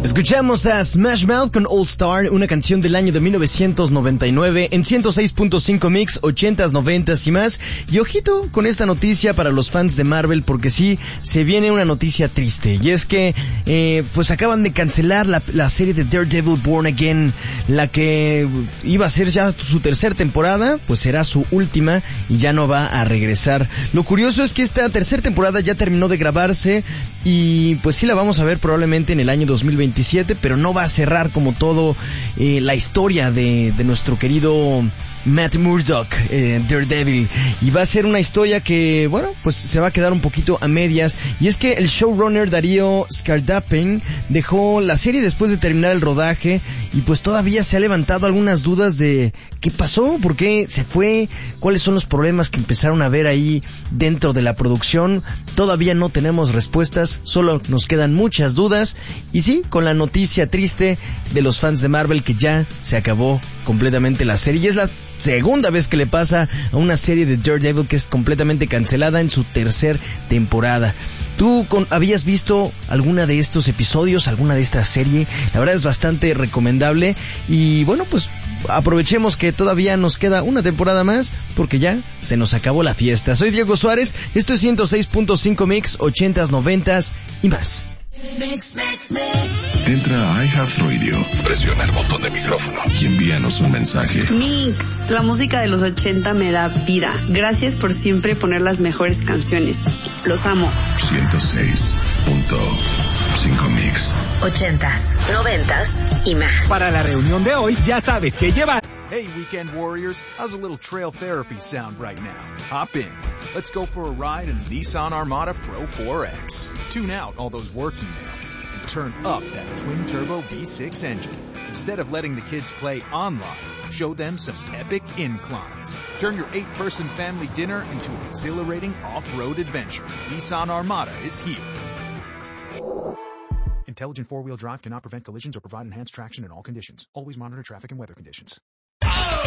Escuchamos a Smash Mouth con All Star, una canción del año de 1999 en 106.5 Mix, 80s, 90s y más. Y ojito con esta noticia para los fans de Marvel, porque sí, se viene una noticia triste. Y es que, pues acaban de cancelar la serie de Daredevil Born Again, la que iba a ser ya su tercera temporada, pues será su última y ya no va a regresar. Lo curioso es que esta tercera temporada ya terminó de grabarse y pues sí la vamos a ver probablemente en el año 2027, pero no va a cerrar como todo la historia de nuestro querido Matt Murdock, Daredevil, y va a ser una historia que, bueno, pues se va a quedar un poquito a medias. Y es que el showrunner Darío Skardapen dejó la serie después de terminar el rodaje y pues todavía se ha levantado algunas dudas de qué pasó, por qué se fue, cuáles son los problemas que empezaron a ver ahí dentro de la producción. Todavía no tenemos respuestas, solo nos quedan muchas dudas. Y sí, con la noticia triste de los fans de Marvel que ya se acabó completamente la serie. Y es la segunda vez que le pasa a una serie de Daredevil que es completamente cancelada en su tercer temporada. ¿Tú habías visto alguna de estos episodios, alguna de esta serie? La verdad es bastante recomendable y bueno, pues aprovechemos que todavía nos queda una temporada más porque ya se nos acabó la fiesta. Soy Diego Suárez, esto es 106.5 Mix, 80s, 90s y más. Entra a iHeartRadio, presiona el botón de micrófono y envíanos un mensaje. Mix, la música de los 80 me da vida. Gracias por siempre poner las mejores canciones. Los amo. 106.5 Mix. 80s, 90s y más. Para la reunión de hoy ya sabes qué llevar. Hey, Weekend Warriors, how's a little trail therapy sound right now? Hop in. Let's go for a ride in the Nissan Armada Pro 4X. Tune out all those work emails and turn up that twin-turbo V6 engine. Instead of letting the kids play online, show them some epic inclines. Turn your 8-person family dinner into an exhilarating off-road adventure. Nissan Armada is here. Intelligent four-wheel drive cannot prevent collisions or provide enhanced traction in all conditions. Always monitor traffic and weather conditions.